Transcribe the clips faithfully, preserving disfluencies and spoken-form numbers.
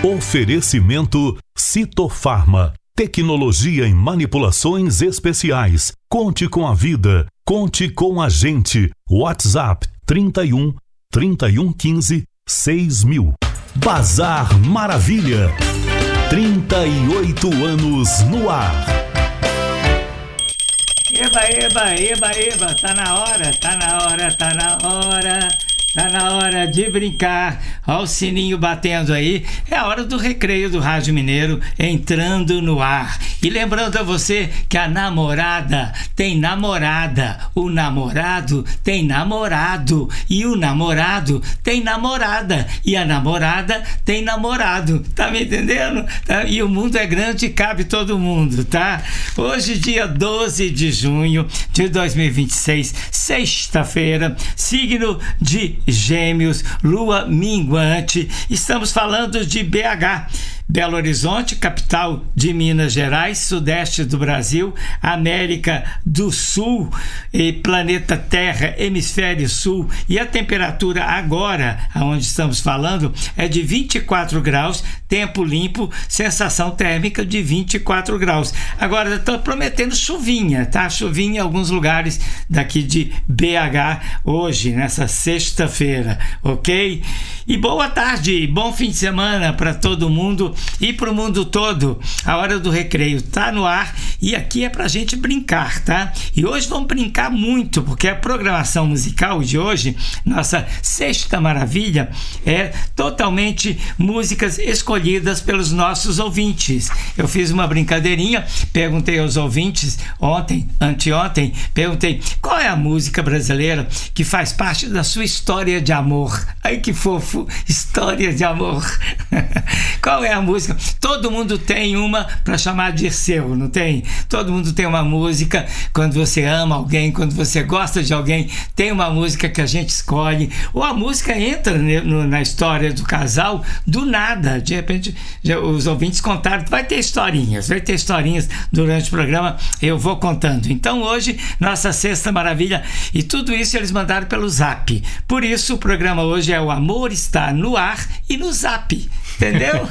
Oferecimento Citofarma. Tecnologia em manipulações especiais. Conte com a vida. Conte com a gente. WhatsApp trinta e um, trinta e um quinze, seis mil. Bazar Maravilha. trinta e oito anos no ar. Eba, eba, eba, eba. Tá na hora, tá na hora, tá na hora. Tá na hora de brincar. Olha o sininho batendo aí. É a hora do recreio do Rádio Mineiro entrando no ar. E lembrando a você que a namorada tem namorada, o namorado tem namorado, e o namorado tem namorada, e a namorada tem namorado. Tá me entendendo? Tá? E o mundo é grande e cabe todo mundo, tá? Hoje, dia doze de junho de dois mil e vinte e seis, sexta-feira, signo de Gêmeos, lua minguante. Estamos falando de B H, Belo Horizonte, capital de Minas Gerais, sudeste do Brasil, América do Sul e planeta Terra, hemisfério sul. E a temperatura agora, aonde estamos falando, é de vinte e quatro graus, tempo limpo, sensação térmica de vinte e quatro graus. Agora estou prometendo chuvinha, tá? Chuvinha em alguns lugares daqui de B H hoje, nessa sexta-feira, ok? E boa tarde, bom fim de semana para todo mundo e para o mundo todo. A hora do recreio tá no ar e aqui é pra gente brincar, tá? E hoje vamos brincar muito, porque a programação musical de hoje, nossa sexta maravilha, é totalmente músicas escolhidas pelos nossos ouvintes. Eu fiz uma brincadeirinha, perguntei aos ouvintes ontem, anteontem, perguntei qual é a música brasileira que faz parte da sua história de amor. Ai, que fofo, história de amor. Qual é a música? Todo mundo tem uma para chamar de seu, não tem? Todo mundo tem uma música quando você ama alguém, quando você gosta de alguém, tem uma música que a gente escolhe, ou a música entra no, na história do casal do nada. De repente, já, os ouvintes contaram, vai ter historinhas, vai ter historinhas durante o programa, eu vou contando. Então hoje, nossa sexta maravilha, e tudo isso eles mandaram pelo Zap. Por isso o programa hoje é O Amor Está no Ar e no Zap. Entendeu?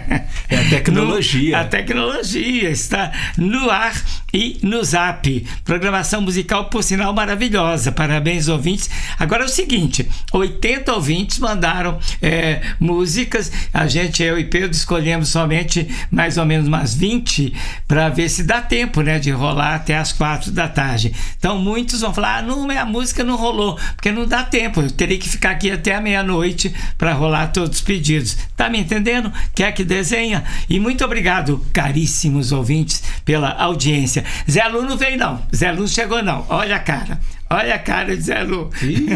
É a tecnologia. No, a tecnologia está no ar e no Zap. Programação musical, por sinal, maravilhosa. Parabéns, ouvintes. Agora é o seguinte, oitenta ouvintes mandaram é, músicas. A gente, eu e Pedro, escolhemos somente mais ou menos umas vinte para ver se dá tempo, né, de rolar até as quatro da tarde. Então muitos vão falar, ah, não, a música não rolou, porque não dá tempo. Eu teria que ficar aqui até a meia-noite para rolar todos os pedidos. Tá me entendendo? Quer que desenha? E muito obrigado, caríssimos ouvintes, pela audiência. Zé Lu não veio não, Zé Lu não chegou não, olha a cara, olha a cara de Zé Lu.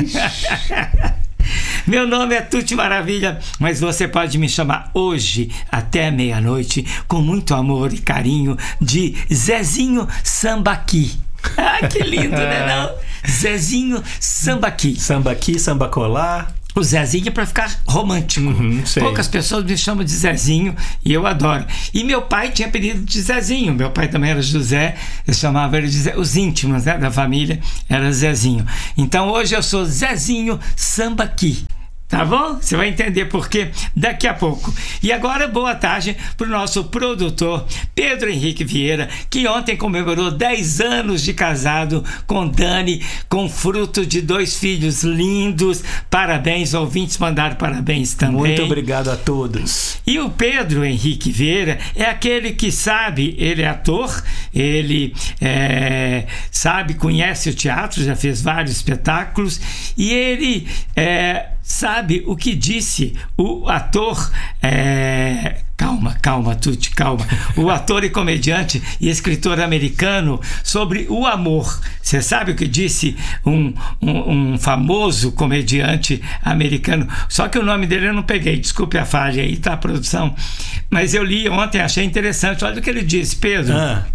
Meu nome é Tuti Maravilha, mas você pode me chamar hoje até meia-noite com muito amor e carinho de Zezinho Sambaqui. Ah, que lindo, né não? Zezinho Sambaqui. Sambaqui, sambacolá. O Zezinho é para ficar romântico. Uhum, poucas pessoas me chamam de Zezinho e eu adoro. E meu pai tinha apelido de Zezinho. Meu pai também era José, eu chamava ele de Zé. Os íntimos, né, da família era Zezinho. Então hoje eu sou Zezinho Sambaqui. Tá bom? Você vai entender por quê daqui a pouco. E agora, boa tarde para o nosso produtor Pedro Henrique Vieira, que ontem comemorou dez anos de casado com Dani, com fruto de dois filhos lindos. Parabéns, ouvintes mandaram parabéns também. Muito obrigado a todos. E o Pedro Henrique Vieira é aquele que sabe, ele é ator, ele é, sabe, conhece o teatro, já fez vários espetáculos, e ele é, sabe o que disse o ator, é, calma, calma, Tuti, calma, o ator e comediante e escritor americano sobre o amor. Você sabe o que disse um, um, um famoso comediante americano? Só que o nome dele eu não peguei, desculpe a falha aí, tá, produção? Mas eu li ontem, achei interessante. Olha o que ele disse, Pedro. Ah.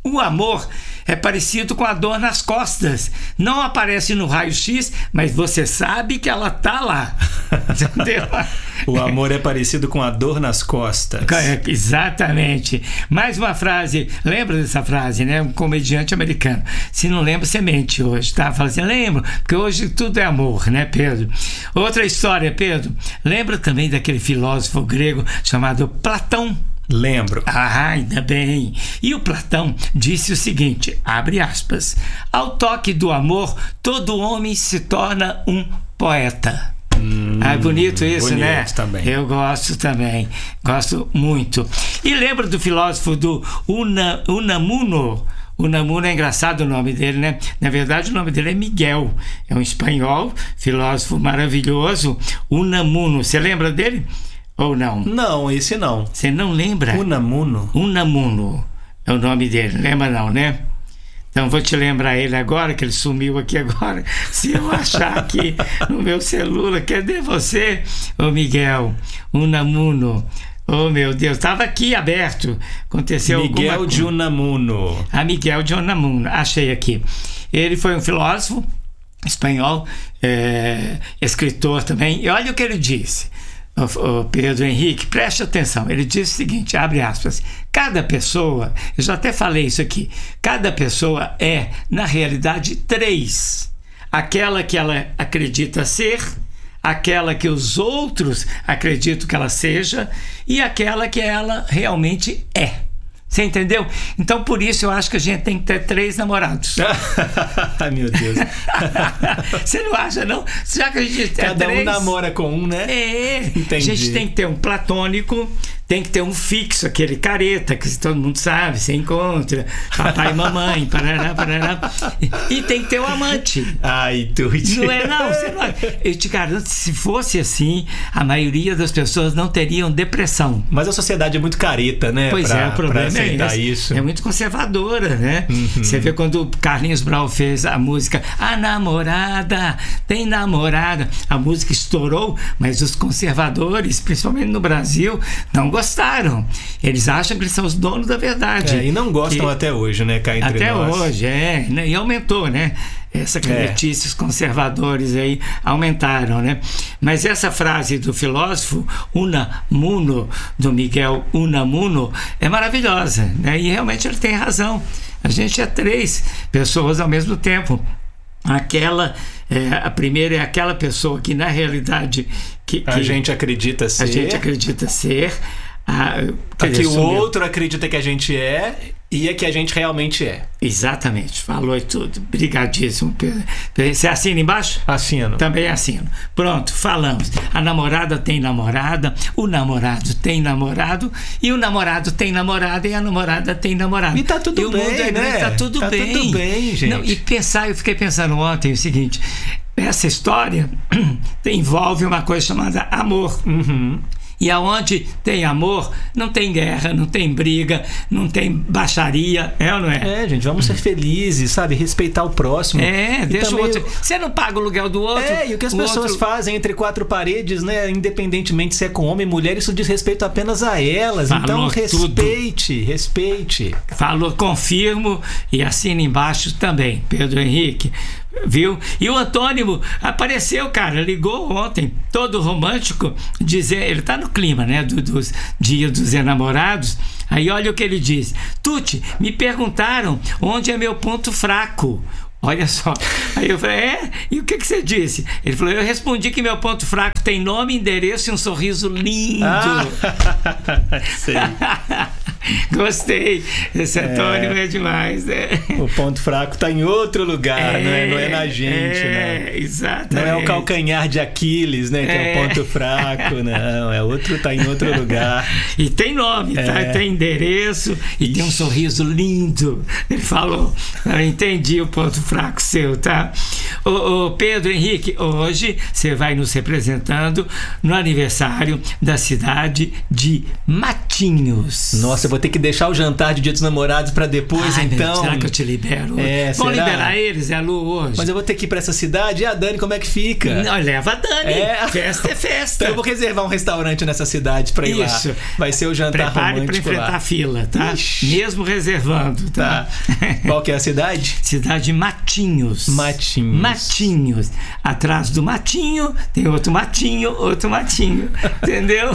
O amor é parecido com a dor nas costas. Não aparece no raio-x, mas você sabe que ela tá lá. Entendeu? O amor é parecido com a dor nas costas. É, exatamente. Mais uma frase. Lembra dessa frase, né? Um comediante americano. Se não lembra, você mente hoje, tá? Fala assim, lembro, porque hoje tudo é amor, né, Pedro? Outra história, Pedro. Lembra também daquele filósofo grego chamado Platão? Lembro. Ah, ainda bem. E o Platão disse o seguinte, abre aspas, ao toque do amor, todo homem se torna um poeta. Hum, ah, bonito isso, bonito, né? Também. Eu gosto também, gosto muito. E lembra do filósofo do Una, Unamuno? Unamuno é engraçado o nome dele, né? Na verdade, o nome dele é Miguel. É um espanhol, filósofo maravilhoso. Unamuno, você lembra dele? Ou não? Não, esse não. Você não lembra? Unamuno? Unamuno é o nome dele, lembra não, né? Então vou te lembrar ele agora, que ele sumiu aqui agora. Se eu achar aqui no meu celular, cadê você? Ô Miguel, Unamuno. Oh meu Deus, estava aqui aberto. Aconteceu Miguel alguma de Unamuno. Ah, Miguel de Unamuno, achei aqui. Ele foi um filósofo espanhol, é, escritor também. E olha o que ele disse. O Pedro Henrique, preste atenção, ele diz o seguinte, abre aspas, cada pessoa, eu já até falei isso aqui, cada pessoa é, na realidade, três. Aquela que ela acredita ser, aquela que os outros acreditam que ela seja e aquela que ela realmente é. Você entendeu? Então, por isso, eu acho que a gente tem que ter três namorados. Ai, meu Deus. Você não acha, não? Já que a gente tem Cada três, um namora com um, né? É. Entendi. A gente tem que ter um platônico, tem que ter um fixo, aquele careta, que todo mundo sabe, você encontra, papai e mamãe, parará, parará. E tem que ter um amante. Ai, Tuti. Não é, não? Você não... Eu te garanto, se fosse assim, a maioria das pessoas não teriam depressão. Mas a sociedade é muito careta, né? Pois pra, é, o problema é esse. Isso. É muito conservadora, né? Uhum. Você vê quando o Carlinhos Brau fez a música A Namorada, tem namorada. A música estourou, mas os conservadores, principalmente no Brasil, não gostaram. Eles acham que eles são os donos da verdade. É, e não gostam que... até hoje, né? Cá entre até nós. hoje, é. E aumentou, né? Essa canetice, os conservadores aí aumentaram, né? Mas essa frase do filósofo Unamuno, do Miguel Unamuno, é maravilhosa, né? E realmente ele tem razão. A gente é três pessoas ao mesmo tempo. Aquela, é, a primeira é aquela pessoa que na realidade que, que a gente acredita ser. A gente acredita ser. A, que dizer, o outro acredita que a gente é e é que a gente realmente é. Exatamente, falou tudo. Obrigadíssimo, Pedro. Você assina embaixo? Assino. Também assino. Pronto, falamos. A namorada tem namorada, o namorado tem namorado, e o namorado tem namorada, e a namorada tem namorado. E tá tudo e o bem, mundo é grande, né? tá tudo tá bem. Tá tudo bem, gente. Não, e pensar, eu fiquei pensando ontem o seguinte, essa história envolve uma coisa chamada amor. Uhum. E aonde tem amor, não tem guerra, não tem briga, não tem baixaria, é ou não é? É, gente, vamos ser felizes, sabe? Respeitar o próximo. É, e deixa o outro. Eu... Você não paga o aluguel do outro. É, e o que as o pessoas outro... fazem entre quatro paredes, né? Independentemente se é com homem ou mulher, isso diz respeito apenas a elas. Falou então, respeite, tudo. respeite. Falou, confirmo e assina embaixo também, Pedro Henrique. Viu? E o Antônimo apareceu, cara, ligou ontem, todo romântico, dizer, ele tá no clima, né, do, dos dias dos enamorados. Aí olha o que ele diz: Tuti, me perguntaram onde é meu ponto fraco. Olha só. Aí eu falei, é? E o que, que você disse? Ele falou, eu respondi que meu ponto fraco tem nome, endereço e um sorriso lindo. Ah, sei. Gostei. Esse Antônio é, é demais, né? O ponto fraco tá em outro lugar, é, não, é, não é na gente, é, né? Exatamente. Não é o calcanhar de Aquiles, né? Que é, é o ponto fraco, não. É outro, tá em outro lugar. E tem nome, é. tá? Tem endereço e Ixi. tem um sorriso lindo. Ele falou. Eu entendi o ponto fraco seu, tá? Ô, ô, Pedro Henrique, hoje você vai nos representando no aniversário da cidade de Matinhos. Nossa, eu vou vou ter que deixar o jantar de Dia dos Namorados pra depois. Ai, então. Será que eu te libero? É, Vão será? liberar eles, é a Lu, hoje. Mas eu vou ter que ir pra essa cidade. E a Dani, como é que fica? Não, leva a Dani. É. Festa é festa. Então eu vou reservar um restaurante nessa cidade pra ir Isso. lá. Vai ser o jantar Prepare romântico pra enfrentar lá. a fila, tá? Ixi. Mesmo reservando, tá? Tá. Qual que é a cidade? Cidade de Matinhos. Matinhos. Matinhos. Atrás do matinho tem outro matinho, outro matinho. Entendeu?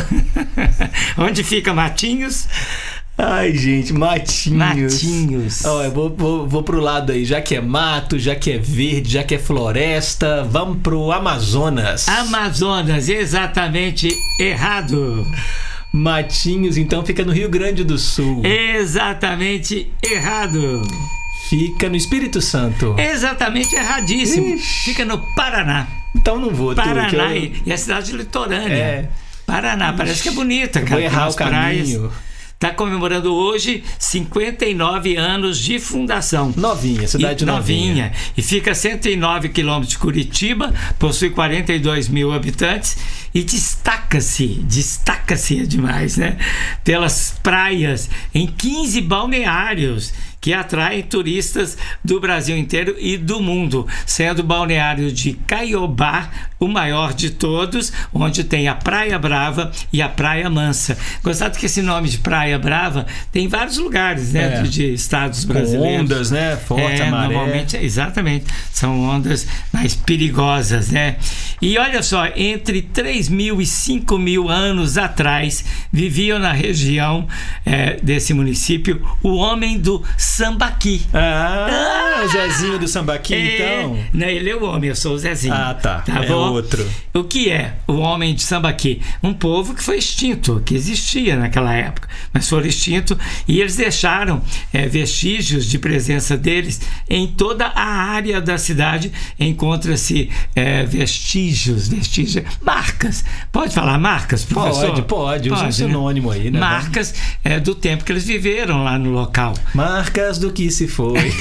Onde fica Matinhos? Ai, gente, Matinhos. Matinhos. Ó, eu vou, vou, vou pro lado aí, já que é mato, já que é verde, já que é floresta, vamos pro Amazonas. Amazonas, exatamente errado. Matinhos, então, fica no Rio Grande do Sul. Exatamente errado. Fica no Espírito Santo. Exatamente erradíssimo. Ixi. Fica no Paraná. Então não vou. Paraná tu, eu... e a cidade litorânea. É. Paraná, Ixi. parece que é bonita, cara. Vou errar Tem o caminho. praias. Está comemorando hoje cinquenta e nove anos de fundação. Novinha, cidade e, novinha. novinha. E fica a cento e nove quilômetros de Curitiba, possui quarenta e dois mil habitantes e destaca-se, destaca-se demais, né? Pelas praias em quinze balneários que atraem turistas do Brasil inteiro e do mundo, sendo o balneário de Caiobá o maior de todos, onde tem a Praia Brava e a Praia Mansa. Gostado que esse nome de Praia Brava tem em vários lugares, né, É. de, de estados brasileiros. Com ondas, né? Forte, é, a maré. Normalmente, exatamente, são ondas mais perigosas, né? E olha só, entre três mil e cinco mil anos atrás, viviam na região é, desse município o homem do Sambaqui. Ah, o Zezinho do Sambaqui, É, então. não, ele é o homem, eu sou o Zezinho. Ah, tá. Tá É bom? outro. O que é o homem de Sambaqui? Um povo que foi extinto, que existia naquela época, mas foram extintos e eles deixaram é, vestígios de presença deles em toda a área da cidade. Encontra-se é, vestígios, vestígios, marcas. Pode falar marcas, professor? Pode, pode. Usa um né? sinônimo aí, né? Marcas é, do tempo que eles viveram lá no local. Marcas do que se foi.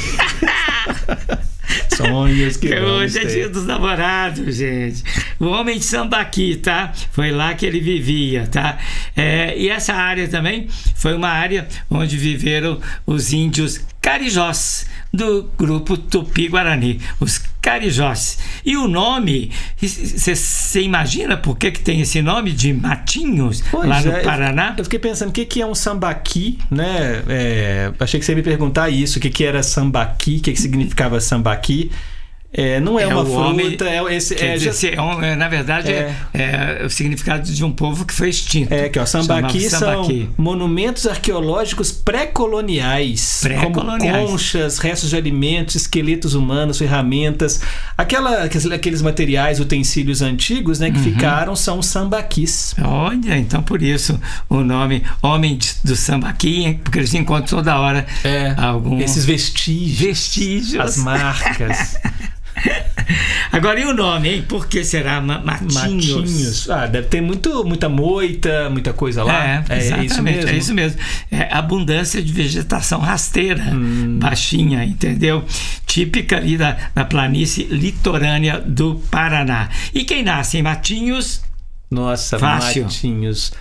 Sonhos que vamos Hoje é ter. dia dos namorados, gente. O homem de Sambaqui, tá? Foi lá que ele vivia, tá? É, e essa área também foi uma área onde viveram os índios carijós do grupo Tupi-Guarani, os carijós. E o nome, você imagina por que, que tem esse nome de Matinhos Pois lá no é, Paraná? Eu, eu fiquei pensando, o que, que é um sambaqui, né? É, achei que você ia me perguntar isso, o que, que era sambaqui, o que, que significava sambaqui. É, não é, É uma o fruta, homem, é, esse, quer é, dizer, se é um- é, na verdade, é. É, é o significado de um povo que foi extinto. É, que ó, Sambaqui Chamava são Sambaqui. monumentos arqueológicos pré-coloniais, Pré-coloniais. como conchas, restos de alimentos, esqueletos humanos, ferramentas, aquela, aqueles, aqueles materiais, utensílios antigos, né, que Uhum. ficaram, são os sambaquis. Olha, então por isso o nome Homem de- do Sambaqui, porque eles encontram toda hora É, alguns esses vestígios, vestígios. as marcas. Agora, e o nome, hein? Por que será Ma- Matinhos? Matinhos. Ah, deve ter muito, muita moita, muita coisa lá. É, exatamente, isso mesmo. é isso mesmo. É abundância de vegetação rasteira, Hum. baixinha, entendeu? Típica ali da, da planície litorânea do Paraná. E quem nasce em Matinhos? Nossa, Fácil. Matinhos.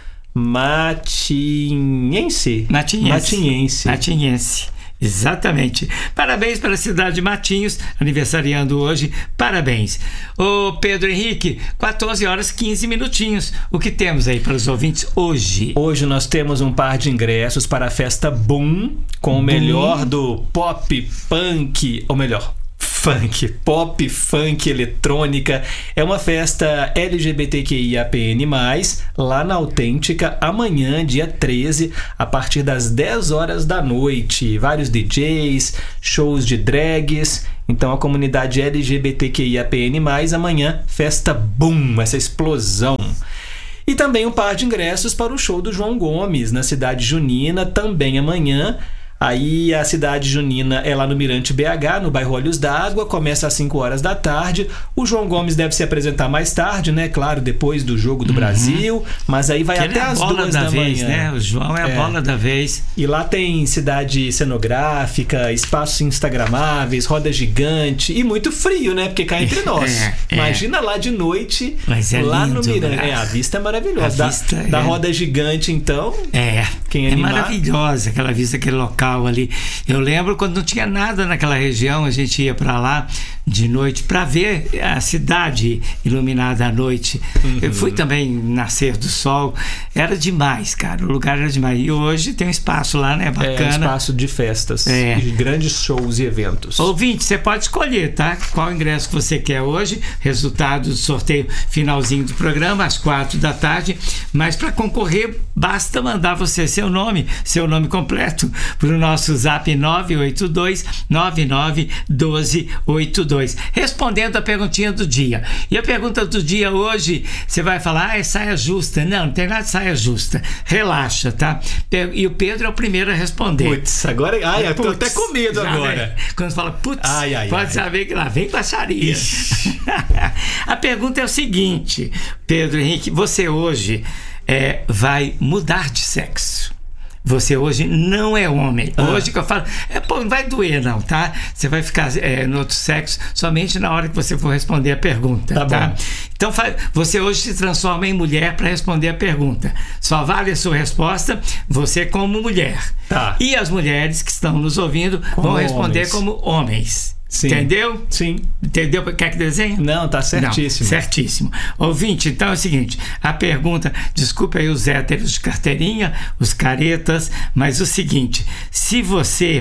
Matinhense. Matinhense. Matinhense. Matinhense. Exatamente. Parabéns para a cidade de Matinhos, aniversariando hoje. Parabéns. Ô Pedro Henrique, quatorze horas e quinze minutinhos. O que temos aí para os ouvintes hoje? Hoje nós temos um par de ingressos para a festa Boom, com o melhor do pop, punk, ou melhor, funk, pop, funk, eletrônica. É uma festa L G B T Q I A P N mais, lá na Autêntica, amanhã, dia treze, a partir das dez horas da noite. Vários D Js, shows de drags. Então a comunidade L G B T Q I A P N mais, amanhã, festa Boom, essa explosão. E também um par de ingressos para o show do João Gomes, na cidade junina, também amanhã. Aí a cidade junina é lá no Mirante B H, no bairro Olhos d'Água, começa às cinco horas da tarde. O João Gomes deve se apresentar mais tarde, né? Claro, depois do Jogo do uhum. Brasil, mas aí vai que até é às duas duas da, da vez, manhã. Né? O João é a É. bola da vez. E lá tem cidade cenográfica, espaços instagramáveis, roda gigante e muito frio, né? Porque cá entre nós. É, é. Imagina lá de noite, Mas é lá lindo, no Mirante. né? É, a vista é maravilhosa. A da, vista da é- roda gigante, então. É, Quem é animar... maravilhosa aquela vista, aquele local ali. Eu lembro quando não tinha nada naquela região, a gente ia para lá de noite para ver a cidade iluminada à noite. Uhum. Eu fui também nascer do sol. Era demais, cara. O lugar era demais. E hoje tem um espaço lá, né? Bacana. É um espaço de festas, é. de grandes shows e eventos. Ouvinte, você pode escolher, tá? Qual ingresso que você quer hoje. Resultado do sorteio finalzinho do programa, às quatro da tarde. Mas para concorrer, basta mandar você seu nome, seu nome completo, para o nosso zap nove oito dois nove nove um dois oito dois. Respondendo a perguntinha do dia. E a pergunta do dia hoje, você vai falar, ah, é saia justa. Não, não tem nada de saia justa. Relaxa, tá? E o Pedro é o primeiro a responder. Putz, agora. Ai, eu tô Puts, até com medo agora. Vem. Quando fala putz, ai, ai, pode ai. saber que lá vem baixaria. A pergunta é o seguinte, Pedro Henrique, você hoje é, vai mudar de sexo. Você hoje não é homem. Ah. Hoje que eu falo, é, pô, não vai doer não, tá? Você vai ficar é, no outro sexo somente na hora que você for responder a pergunta, tá? tá? Então você hoje se transforma em mulher para responder a pergunta. Só vale a sua resposta, você como mulher. Tá. E as mulheres que estão nos ouvindo como vão responder homens. Como homens. Sim. Entendeu? Sim. Entendeu? Quer que desenhe? Não, tá certíssimo. Não, certíssimo. Ouvinte, então é o seguinte, a pergunta, desculpa aí os héteros de carteirinha, os caretas, mas o seguinte, se você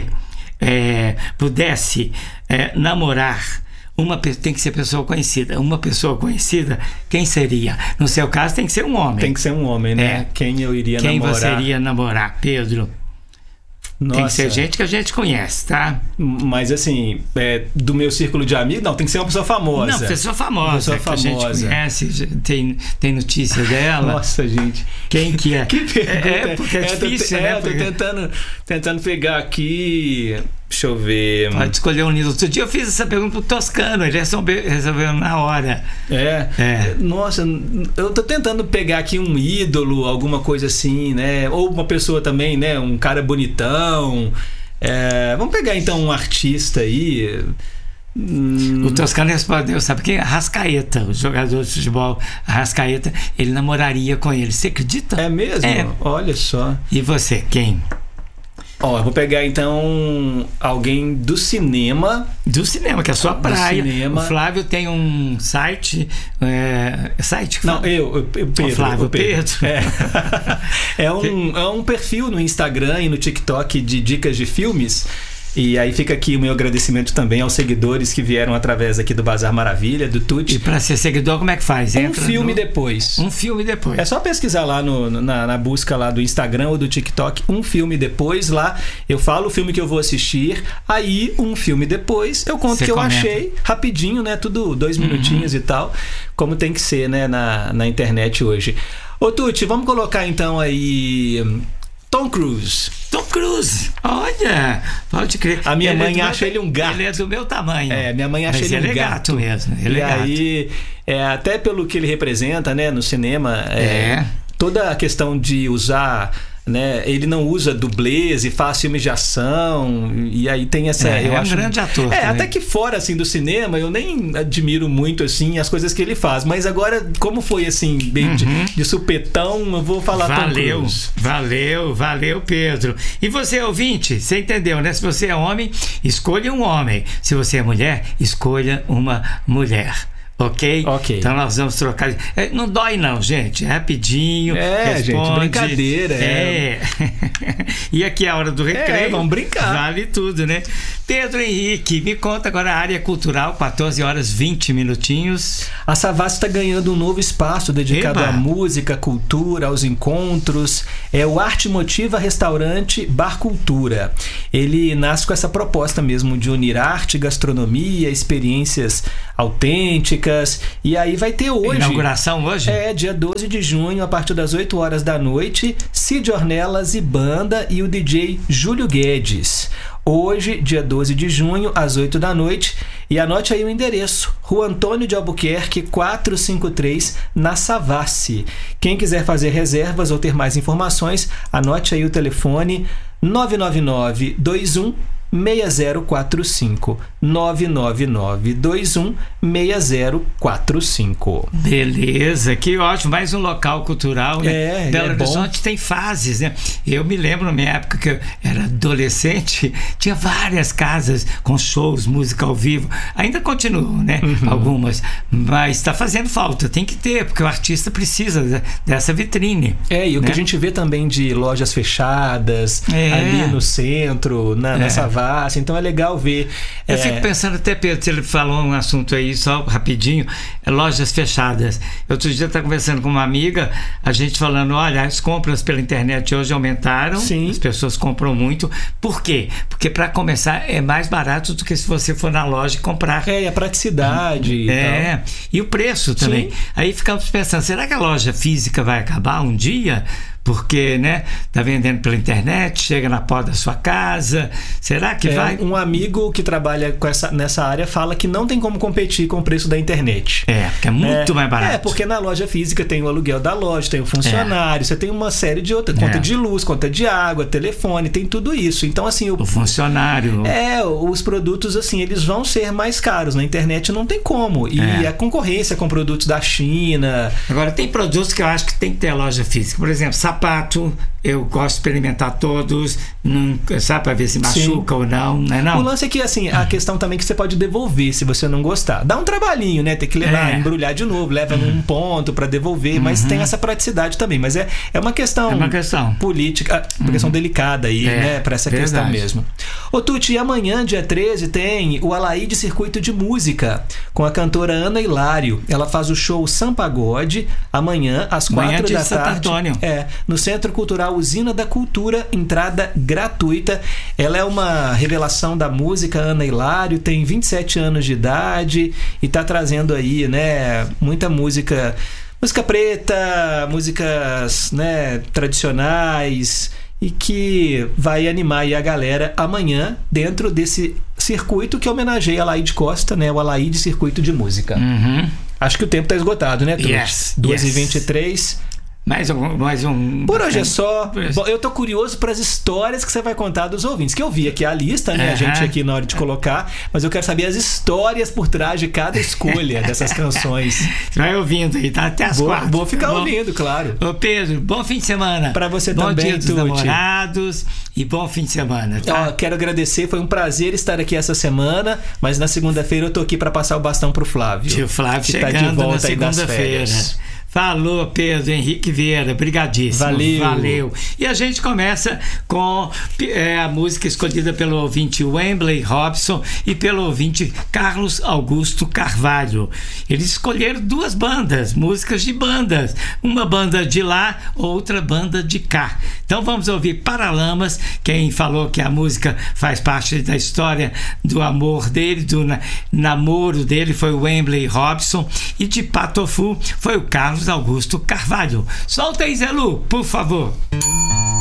é, pudesse é, namorar uma pessoa, tem que ser pessoa conhecida, uma pessoa conhecida, quem seria? No seu caso tem que ser um homem. Tem que ser um homem, né? É. Quem eu iria quem namorar? Quem você iria namorar, Pedro? Nossa. Tem que ser gente que a gente conhece, tá? Mas assim, é, do meu círculo de amigos, não, tem que ser uma pessoa famosa. Não, pessoa famosa, pessoa que famosa. a gente conhece, tem, tem notícia dela. Nossa, gente. Quem que é? Que pergunta. É, é porque é, é difícil, tô, né? É, eu tô porque... tentando, tentando pegar aqui. Deixa eu ver. Pode escolher um nível. Outro dia eu fiz essa pergunta pro Toscano, ele resolveu, resolveu na hora. É. é. Nossa, eu tô tentando pegar aqui um ídolo, alguma coisa assim, né? Ou uma pessoa também, né? Um cara bonitão. É, vamos pegar então um artista aí. Hum... O Toscano respondeu, sabe quem? Arrascaeta, o jogador de futebol Arrascaeta, ele namoraria com ele. Você acredita? É mesmo? É. Olha só. E você, quem? Ó, eu vou pegar então alguém do cinema. Do cinema, que é a sua praia. Do cinema. O Flávio tem um site. É, site Não, eu, eu Pedro. O Flávio o Pedro. Pedro. É. É, um, é um perfil no Instagram e no TikTok de dicas de filmes. E aí fica aqui o meu agradecimento também aos seguidores que vieram através aqui do Bazar Maravilha, do Tuti. E para ser seguidor, como é que faz? Um Entra filme no... depois. Um filme depois. É só pesquisar lá no, na, na busca lá do Instagram ou do TikTok, um filme depois. Lá eu falo o filme que eu vou assistir, aí um filme depois eu conto o que eu comenta. achei, rapidinho, né? Tudo dois minutinhos uhum. e tal, como tem que ser, né? Na, na internet hoje. Ô Tuti, vamos colocar então aí... Tom Cruise. Tom Cruise, olha, pode crer. A minha ele mãe é acha meu, ele um gato. Ele é do meu tamanho. É, minha mãe acha Mas ele, ele um é gato. gato mesmo. Ele e é gato. aí, é, até pelo que ele representa, né, no cinema, é, É. toda a questão de usar, né, ele não usa dublês e faz filmes de ação, e aí tem essa... É, eu é um acho, grande ator. É, também. até que fora, assim, do cinema, eu nem admiro muito, assim, as coisas que ele faz, mas agora, como foi, assim, bem uhum. de, de supetão, eu vou falar Valeu, Tom Cruise. valeu, valeu, Pedro. E você, ouvinte, você entendeu, né? Se você é homem, escolha um homem. Se você é mulher, escolha uma mulher. Ok? Ok. Então nós vamos trocar. É, não dói, não, gente. É rapidinho. É, responde. gente, brincadeira. É. é. E aqui é a hora do recreio. É, vamos brincar. Vale tudo, né? Pedro Henrique, me conta agora a área cultural, quatorze horas vinte minutinhos. A Savassi está ganhando um novo espaço dedicado Eba. à música, à cultura, aos encontros. É o Arte Motiva Restaurante Bar Cultura. Ele nasce com essa proposta mesmo de unir arte, gastronomia, experiências autênticas. E aí vai ter hoje... Inauguração hoje? É, dia doze de junho, a partir das oito horas da noite, Cid Ornelas e Banda e o D J Júlio Guedes. Hoje, dia doze de junho, às oito da noite. E anote aí o endereço: Rua Antônio de Albuquerque, quatrocentos e cinquenta e três, na Savassi. Quem quiser fazer reservas ou ter mais informações, anote aí o telefone nove nove nove, dois um seis zero quatro cinco. nove nove nove dois um seis zero quatro cinco. Beleza, que ótimo. Mais um local cultural, né? É, Belo é Horizonte bom. Tem fases, né? Eu me lembro, na minha época que eu era adolescente, tinha várias casas com shows, música ao vivo. Ainda continuam, né? Uhum. Algumas. Mas está fazendo falta, tem que ter, porque o artista precisa dessa vitrine. É, e o né? que a gente vê também de lojas fechadas, É. ali no centro, na, É. na Savassi, então é legal ver. Eu é, fico pensando até, Pedro, se ele falou um assunto aí, só rapidinho, é lojas fechadas. Outro dia eu estava conversando com uma amiga, a gente falando, olha, as compras pela internet hoje aumentaram, Sim. as pessoas compram muito. Por quê? Porque para começar é mais barato do que se você for na loja e comprar. É, e a praticidade e É, tal. e o preço também. Sim. Aí ficamos pensando, será que a loja física vai acabar um dia? Porque, né, tá vendendo pela internet, chega na porta da sua casa. Será que É, vai? um amigo que trabalha com essa, nessa área fala que não tem como competir com o preço da internet. É, porque é muito É, mais barato. É, porque na loja física tem o aluguel da loja, tem o funcionário, você tem uma série de outras, conta É. de luz, conta de água, telefone, tem tudo isso. Então, assim, o, O funcionário. É, os produtos, assim, eles vão ser mais caros. Na internet não tem como. E É. a concorrência com produtos da China. Agora, tem produtos que eu acho que tem que ter loja física. Por exemplo, sapato, eu gosto de experimentar todos, não, sabe, para ver se machuca ou não, né? Não. O lance é que, assim, a questão também é que você pode devolver se você não gostar. Dá um trabalhinho, né? Tem que levar, É. embrulhar de novo, leva num ponto pra devolver, mas tem essa praticidade também. Mas é, é uma questão. É uma questão. Política, uma questão delicada aí, É, né? Pra essa questão verdade. mesmo. Ô, Tuti, e amanhã, dia treze, tem o Alaide Circuito de Música com a cantora Ana Hilário. Ela faz o show Sam Pagode amanhã, às Amanhã quatro é dia da de Santo tarde. Antônio. É, no Centro Cultural Usina da Cultura, entrada gratuita. Ela é uma revelação da música, Ana Hilário, tem vinte e sete anos de idade e tá trazendo aí, né, muita música, música preta, músicas, né, tradicionais, e que vai animar aí a galera amanhã dentro desse circuito que homenageia a Alaide Costa, né, o Alaide Circuito de Música. Uhum. Acho que o tempo tá esgotado, né, Tuti? Yes, duas e yes. vinte e três. Mais um. Mais um Por hoje é só. Por hoje. Bom, eu tô curioso para as histórias que você vai contar dos ouvintes. Que eu vi aqui a lista, né? A Aham. gente aqui na hora de colocar, mas eu quero saber as histórias por trás de cada escolha dessas canções. Você vai ouvindo aí, tá até as Vou, quatro. vou ficar Bom, ouvindo, claro. Ô Pedro, bom fim de semana. Pra você bom também, Dia dos Tuti. Namorados e bom fim de semana, tá? Ó, quero agradecer, foi um prazer estar aqui essa semana, mas na segunda-feira eu tô aqui para passar o bastão pro Flávio. Tio Flávio que tá chegando de volta na aí das segunda-feira. férias. Falou, Pedro Henrique Vieira, brigadíssimo. Valeu. Valeu. E a gente começa com é, a música escolhida pelo ouvinte Wembley Robson e pelo ouvinte Carlos Augusto Carvalho. Eles escolheram duas bandas, músicas de bandas. Uma banda de lá, outra banda de cá. Então vamos ouvir Paralamas, quem falou que a música faz parte da história do amor dele, do na, namoro dele, foi o Wembley Robson, e de Patofu foi o Carlos Augusto Carvalho. Solta aí, Zé Lu, por favor.